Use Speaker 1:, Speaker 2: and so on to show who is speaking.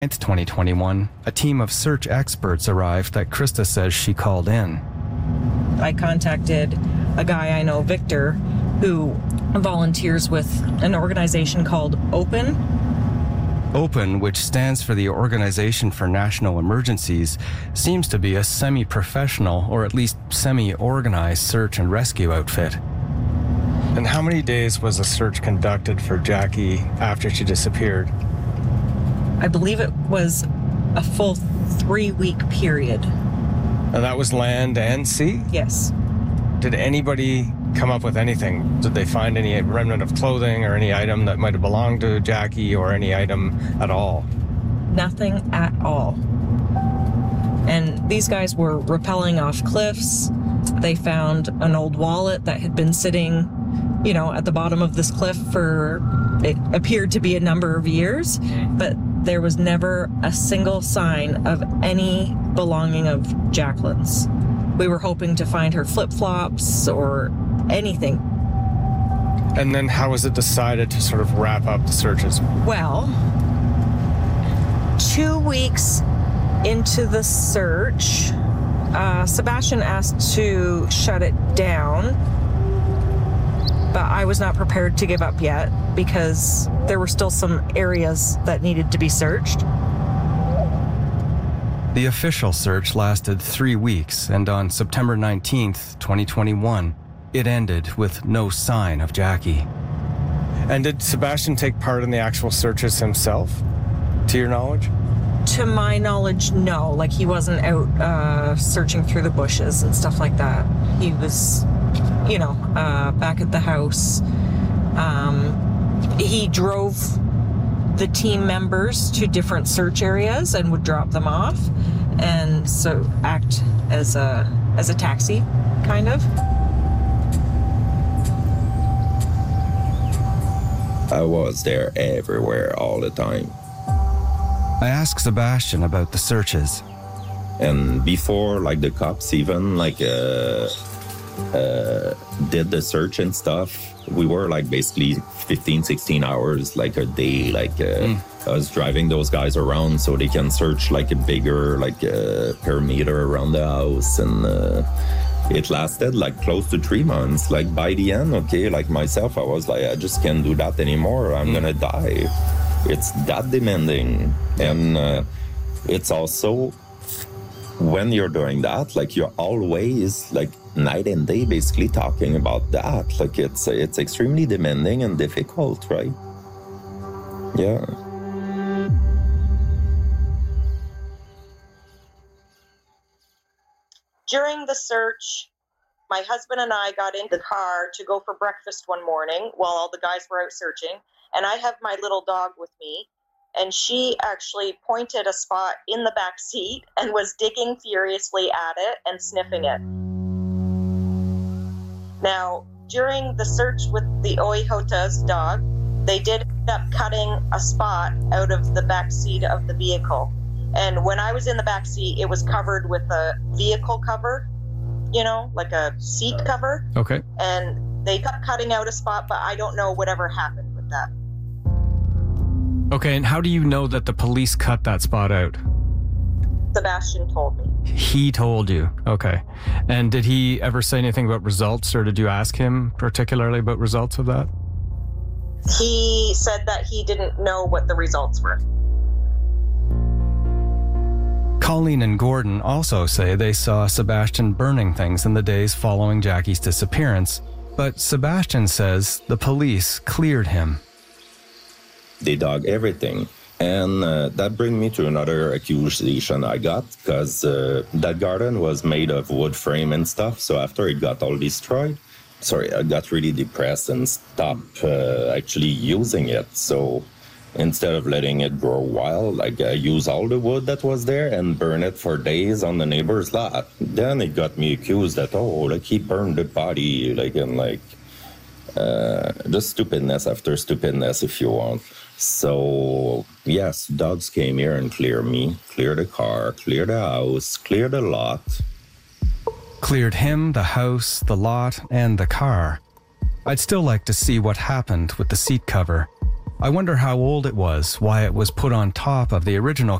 Speaker 1: 2021, a team of search experts arrived that Krista says she called in.
Speaker 2: I contacted a guy I know, Victor, who volunteers with an organization called OPEN.
Speaker 1: OPEN, which stands for the Organization for National Emergencies, seems to be a semi-professional or at least semi-organized search and rescue outfit.
Speaker 3: And how many days was a search conducted for Jackie after she disappeared?
Speaker 2: I believe it was a full 3-week period.
Speaker 3: And that was land and sea?
Speaker 2: Yes.
Speaker 3: Did anybody come up with anything? Did they find any remnant of clothing or any item that might have belonged to Jackie or any item at all?
Speaker 2: Nothing at all. And these guys were rappelling off cliffs. They found an old wallet that had been sitting, at the bottom of this cliff for, it appeared to be a number of years, but there was never a single sign of any belonging of Jacqueline's. We were hoping to find her flip-flops or anything.
Speaker 3: And then how was it decided to sort of wrap up the searches?
Speaker 2: Well, 2 weeks into the search, Sebastian asked to shut it down, but I was not prepared to give up yet because there were still some areas that needed to be searched.
Speaker 1: The official search lasted 3 weeks, and on September 19th, 2021, it ended with no sign of Jackie.
Speaker 3: And did Sebastian take part in the actual searches himself, to your knowledge?
Speaker 2: To my knowledge, no. He wasn't out searching through the bushes and stuff like that. He was, back at the house. He drove the team members to different search areas and would drop them off, and so act as a taxi, kind of.
Speaker 4: I was there everywhere all the time.
Speaker 1: I asked Sebastian about the searches.
Speaker 4: And before, the cops even, did the search and stuff, we were, basically 15, 16 hours, a day, I was driving those guys around so they can search, a bigger, perimeter around the house, and it lasted, close to 3 months. By the end, myself, I was I just can't do that anymore. I'm gonna die. It's that demanding. And it's also, when you're doing that, you're always, night and day basically talking about that. It's extremely demanding and difficult, right? Yeah.
Speaker 5: During the search, my husband and I got in the car to go for breakfast one morning while all the guys were out searching, and I have my little dog with me, and she actually pointed a spot in the back seat and was digging furiously at it and sniffing it. Now, during the search with the Oihota's dog, they did end up cutting a spot out of the back seat of the vehicle. And when I was in the back seat, it was covered with a vehicle cover, a seat cover.
Speaker 1: Okay.
Speaker 5: And they kept cutting out a spot, but I don't know whatever happened with that.
Speaker 1: Okay, and how do you know that the police cut that spot out?
Speaker 5: Sebastian told me.
Speaker 1: He told you. Okay. And did he ever say anything about results, or did you ask him particularly about results of that?
Speaker 5: He said that he didn't know what the results were.
Speaker 1: Colleen and Gordon also say they saw Sebastian burning things in the days following Jackie's disappearance, but Sebastian says the police cleared him.
Speaker 4: They dug everything. And that brings me to another accusation I got, because that garden was made of wood frame and stuff. So after it got all destroyed, I got really depressed and stopped actually using it. So instead of letting it grow wild, I use all the wood that was there and burn it for days on the neighbor's lot. Then it got me accused that, he burned the body, just stupidness after stupidness, if you want. So, yes, dogs came here and cleared me, cleared the car, cleared the house, cleared the lot.
Speaker 1: Cleared him, the house, the lot, and the car. I'd still like to see what happened with the seat cover. I wonder how old it was, why it was put on top of the original